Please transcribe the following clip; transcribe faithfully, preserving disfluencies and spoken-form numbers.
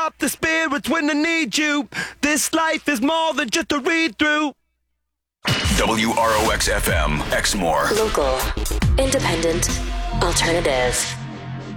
up the spirits when I need you. This life is more than just a read-through. W R O X F M, Exmoor. Local, independent, alternative.